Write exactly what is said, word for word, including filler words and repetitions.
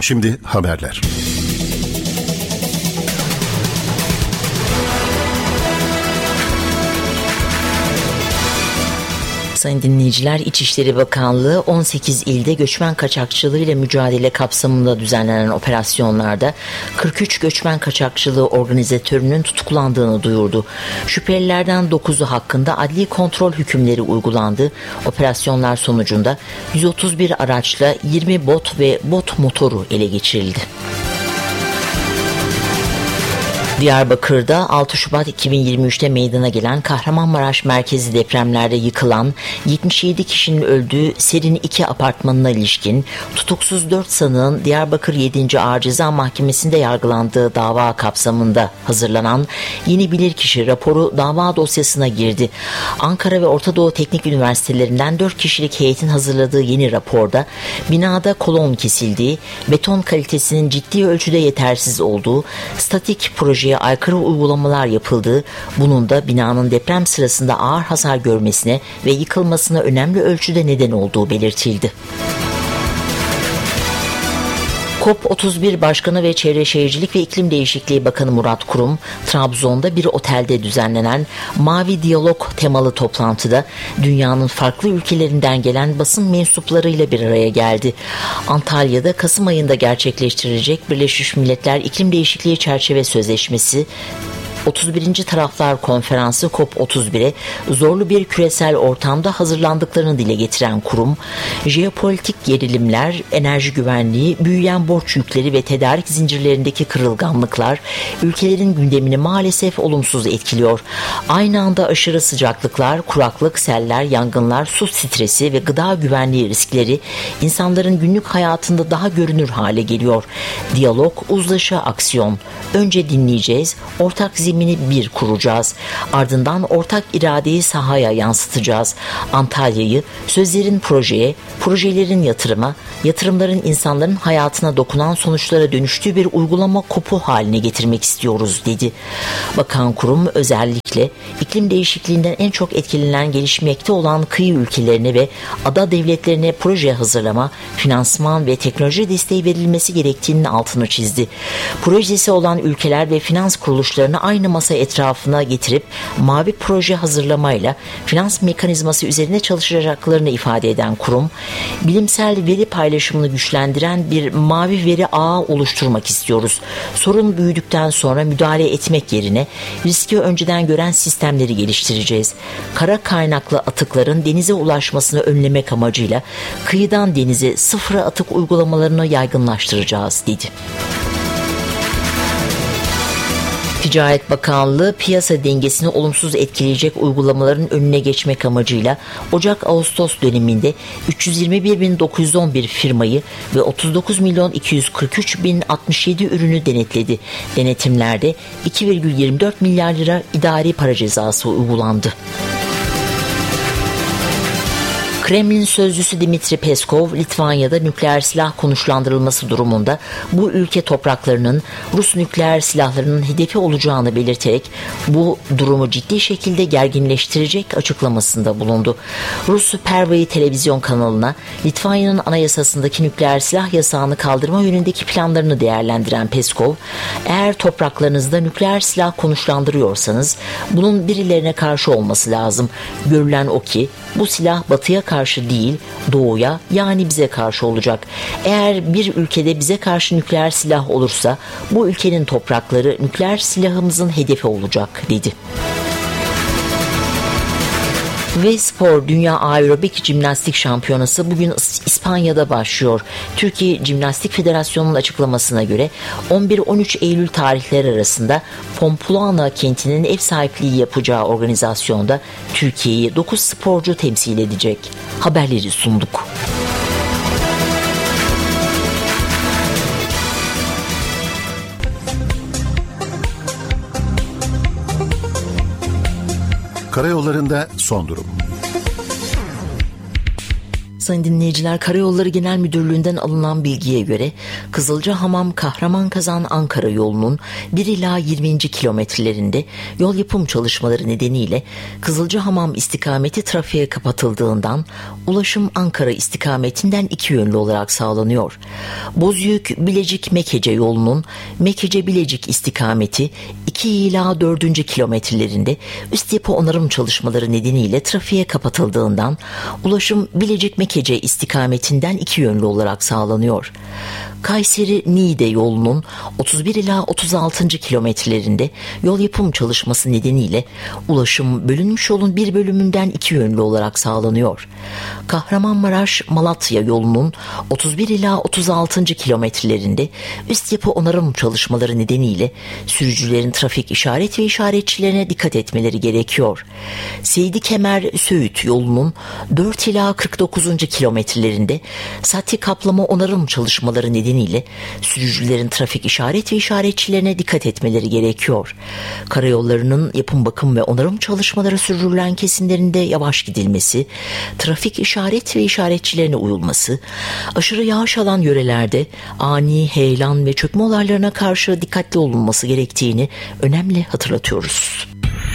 Şimdi haberler. Sayın dinleyiciler, İçişleri Bakanlığı on sekiz ilde göçmen kaçakçılığı ile mücadele kapsamında düzenlenen operasyonlarda kırk üç göçmen kaçakçılığı organizatörünün tutuklandığını duyurdu. Şüphelilerden dokuzu hakkında adli kontrol hükümleri uygulandı. Operasyonlar sonucunda yüz otuz bir araçla yirmi bot ve bot motoru ele geçirildi. Diyarbakır'da altı Şubat iki bin yirmi üçte meydana gelen Kahramanmaraş merkezi depremlerde yıkılan yetmiş yedi kişinin öldüğü Serin iki apartmanına ilişkin tutuksuz dört sanığın Diyarbakır yedinci Ağır Ceza Mahkemesi'nde yargılandığı dava kapsamında hazırlanan yeni bilirkişi raporu dava dosyasına girdi. Ankara ve Orta Doğu Teknik Üniversitelerinden dört kişilik heyetin hazırladığı yeni raporda binada kolon kesildiği, beton kalitesinin ciddi ölçüde yetersiz olduğu, statik projeye aykırı uygulamalar yapıldığı, bunun da binanın deprem sırasında ağır hasar görmesine ve yıkılmasına önemli ölçüde neden olduğu belirtildi. COP otuz bir Başkanı ve Çevre Şehircilik ve İklim Değişikliği Bakanı Murat Kurum, Trabzon'da bir otelde düzenlenen Mavi Diyalog temalı toplantıda dünyanın farklı ülkelerinden gelen basın mensuplarıyla bir araya geldi. Antalya'da Kasım ayında gerçekleştirilecek Birleşmiş Milletler İklim Değişikliği Çerçeve Sözleşmesi otuz birinci Taraflar Konferansı COP otuz bire zorlu bir küresel ortamda hazırlandıklarını dile getiren kurum, jeopolitik gerilimler, enerji güvenliği, büyüyen borç yükleri ve tedarik zincirlerindeki kırılganlıklar ülkelerin gündemini maalesef olumsuz etkiliyor. Aynı anda aşırı sıcaklıklar, kuraklık, seller, yangınlar, su stresi ve gıda güvenliği riskleri insanların günlük hayatında daha görünür hale geliyor. Diyalog, uzlaşı, aksiyon. Önce dinleyeceğiz, ortak zemini bir kuracağız. Ardından ortak iradeyi sahaya yansıtacağız. Antalya'yı sözlerin projeye, projelerin yatırıma, yatırımların insanların hayatına dokunan sonuçlara dönüştüğü bir uygulama kopu haline getirmek istiyoruz, dedi. Bakan Kurum özellikle iklim değişikliğinden en çok etkilenen gelişmekte olan kıyı ülkelerine ve ada devletlerine proje hazırlama, finansman ve teknoloji desteği verilmesi gerektiğinin altını çizdi. Projesi olan ülkeler ve finans kuruluşlarını aynı masa etrafına getirip mavi proje hazırlamayla finans mekanizması üzerine çalışacaklarını ifade eden kurum, bilimsel veri paylaşımını güçlendiren bir mavi veri ağı oluşturmak istiyoruz. Sorun büyüdükten sonra müdahale etmek yerine riski önceden gören sistemleri geliştireceğiz. Kara kaynaklı atıkların denize ulaşmasını önlemek amacıyla kıyıdan denize sıfır atık uygulamalarını yaygınlaştıracağız, dedi. Ticaret Bakanlığı piyasa dengesini olumsuz etkileyecek uygulamaların önüne geçmek amacıyla Ocak-Ağustos döneminde üç yüz yirmi bir bin dokuz yüz on bir firmayı ve otuz dokuz milyon iki yüz kırk üç bin altmış yedi ürünü denetledi. Denetimlerde iki virgül yirmi dört milyar lira idari para cezası uygulandı. Kremlin sözcüsü Dmitri Peskov, Litvanya'da nükleer silah konuşlandırılması durumunda bu ülke topraklarının Rus nükleer silahlarının hedefi olacağını belirterek bu durumu ciddi şekilde gerginleştirecek açıklamasında bulundu. Rus Pervai televizyon kanalına Litvanya'nın anayasasındaki nükleer silah yasağını kaldırma yönündeki planlarını değerlendiren Peskov, eğer topraklarınızda nükleer silah konuşlandırıyorsanız bunun birilerine karşı olması lazım. Görülen o ki bu silah batıya karşı değil, doğuya, yani bize karşı olacak. Eğer bir ülkede bize karşı nükleer silah olursa bu ülkenin toprakları nükleer silahımızın hedefi olacak, dedi. Ve spor, Dünya Aerobik Jimnastik Şampiyonası bugün İspanya'da başlıyor. Türkiye Jimnastik Federasyonu'nun açıklamasına göre on bir on üç Eylül tarihleri arasında Pamplona kentinin ev sahipliği yapacağı organizasyonda Türkiye'yi dokuz sporcu temsil edecek. Haberleri sunduk. Karayollarında son durum. sayın dinleyiciler, Karayolları Genel Müdürlüğü'nden alınan bilgiye göre Kızılcahamam Kahraman-Kazan Ankara yolunun bir ila yirminci kilometrelerinde yol yapım çalışmaları nedeniyle Kızılcahamam istikameti trafiğe kapatıldığından ulaşım Ankara istikametinden iki yönlü olarak sağlanıyor. Bozüyük-Bilecik-Mekece yolunun Mekece-Bilecik istikameti iki ila dördüncü kilometrelerinde üst yapı onarım çalışmaları nedeniyle trafiğe kapatıldığından ulaşım Bilecik-Mekece istikametinden iki yönlü olarak sağlanıyor. Kayseri-Niğde yolunun otuz bir ila otuz altıncı kilometrelerinde yol yapım çalışması nedeniyle ulaşım bölünmüş yolun bir bölümünden iki yönlü olarak sağlanıyor. Kahramanmaraş-Malatya yolunun otuz bir ila otuz altıncı kilometrelerinde üst yapı onarım çalışmaları nedeniyle sürücülerin trafik işaret ve işaretçilerine dikkat etmeleri gerekiyor. Seydi Kemer-Söğüt yolunun dört ila kırk dokuzuncu kilometrelerinde sati kaplama onarım çalışmaları nedeniyle sürücülerin trafik işaret ve işaretçilerine dikkat etmeleri gerekiyor. Karayollarının yapım bakım ve onarım çalışmaları sürdürülen kesimlerinde yavaş gidilmesi, trafik işaret ve işaretçilerine uyulması, aşırı yağış alan yörelerde ani heyelan ve çökme olaylarına karşı dikkatli olunması gerektiğini önemli hatırlatıyoruz.